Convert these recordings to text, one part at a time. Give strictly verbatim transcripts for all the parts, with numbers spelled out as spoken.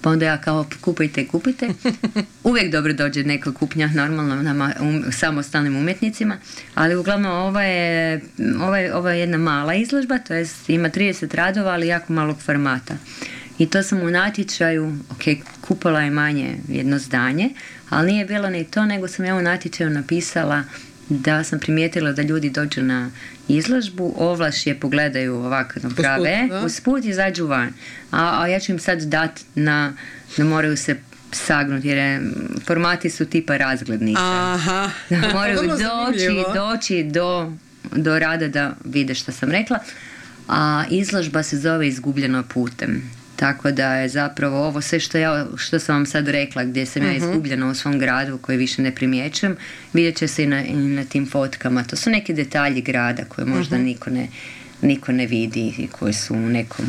pa onda ja kao kupujte, kupujte. Uvijek dobro dođe neka kupnja, normalno nama um, samostalnim umjetnicima, ali uglavnom ova je, ova je, ova je jedna mala izložba, to jest ima trideset radova, ali jako malog formata. I to sam u natječaju, ok, kupola je manje jedno zdanje, ali nije bilo ni to, nego sam ja u natječaju napisala da sam primijetila da ljudi dođu na izložbu, ovlaš je pogledaju ovako naprave, usput izađu van. A, a ja ću im sad dati na, da moraju se sagnuti, jer je, formati su tipa razglednice. Aha. Da moraju doći, doći do, do rada da vide što sam rekla. A izložba se zove Izgubljeno putem. Tako da je zapravo ovo sve što, ja, što sam vam sad rekla, gdje sam uh-huh. ja izgubljena u svom gradu koji više ne primjećujem, vidjet će se i na, i na tim fotkama. To su neki detalji grada koje možda uh-huh. niko, ne, niko ne vidi i koji su u nekom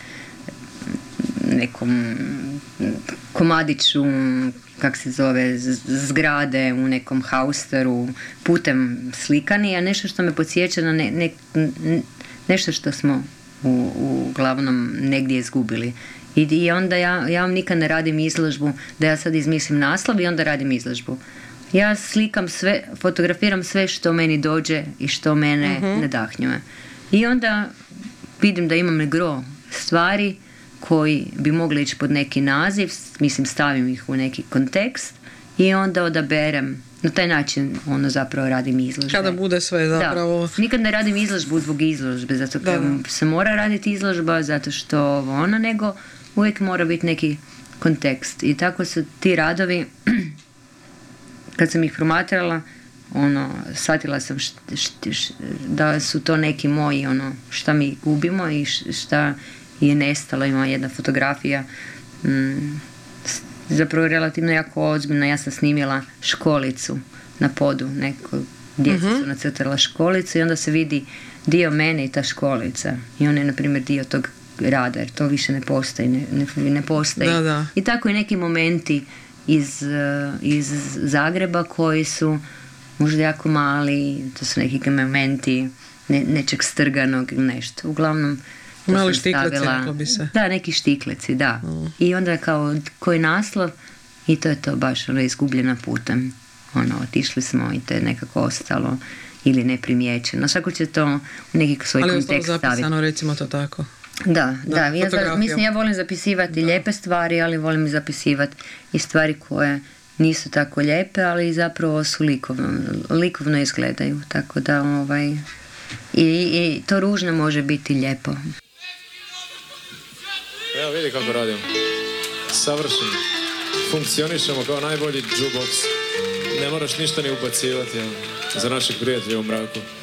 nekom komadiću, kak se zove, zgrade u nekom hausteru putem slikani, a nešto što me podsjeća na ne, ne, nešto što smo U, uglavnom negdje izgubili. I, i onda ja, ja vam nikad ne radim izložbu da ja sad izmislim naslov i onda radim izložbu. Ja slikam sve, fotografiram sve što meni dođe i što mene uh-huh. nadahnjuje. I onda vidim da imam gro stvari koji bi mogli ići pod neki naziv, mislim stavim ih u neki kontekst i onda odaberem. Na taj način ono zapravo radim izložbe. Kada bude sve zapravo... Da. Nikad ne radim izložbu zbog izložbe, zato što se mora raditi izložba, zato što ono, nego uvijek mora biti neki kontekst. I tako su ti radovi, kad sam ih promatrala, ono, shvatila sam št, št, št, da su to neki moji, ono, šta mi gubimo i šta je nestalo. Ima jedna fotografija, mm, zapravo relativno jako ozbiljno. Ja sam snimila školicu na podu, neko djeca uh-huh. su nacrtala školicu i onda se vidi dio mene i ta školica i on je na primjer dio tog rada, jer to više ne postoji, ne, ne, ne postoji. Da, da. I tako i neki momenti iz, iz Zagreba koji su možda jako mali, to su neki momenti ne, nečeg strganog ili nešto. Uglavnom mali štikleci, reklo bi se. Da, neki štikleci, da. Mm. I onda kao koji naslov i to je to baš ono izgubljena putem. Ono, otišli smo i to je nekako ostalo ili neprimjećeno. Svako će to u neki svoj ali kontekst staviti. Ali je ostalo zapisano, recimo to tako. Da, da. da ja za, mislim, ja volim zapisivati da. lijepe stvari, ali volim zapisivati i stvari koje nisu tako lijepe, ali zapravo su likovno, likovno izgledaju. Tako da, ovaj... I, i to ružno može biti lijepo. Evo vidi kako radimo. Savršeno. Funkcionišemo kao najbolji jukebox. Ne moraš ništa ni ubacivati, ja, za naših prijatelja u mraku.